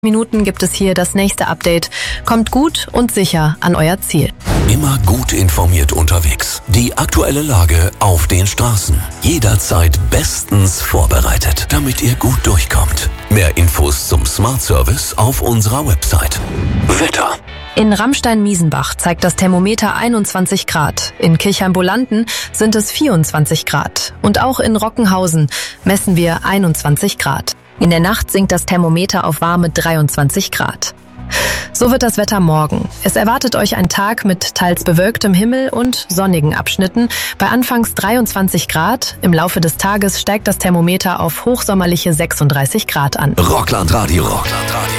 Minuten gibt es hier das nächste Update. Kommt gut und sicher an euer Ziel. Immer gut informiert unterwegs. Die aktuelle Lage auf den Straßen. Jederzeit bestens vorbereitet, damit ihr gut durchkommt. Mehr Infos zum Smart Service auf unserer Website. Wetter. In Ramstein-Miesenbach zeigt das Thermometer 21 Grad. In Kirchheim-Bolanden sind es 24 Grad. Und auch in Rockenhausen messen wir 21 Grad. In der Nacht sinkt das Thermometer auf warme 23 Grad. So wird das Wetter morgen. Es erwartet euch ein Tag mit teils bewölktem Himmel und sonnigen Abschnitten. Bei anfangs 23 Grad. Im Laufe des Tages steigt das Thermometer auf hochsommerliche 36 Grad an. Rockland Radio.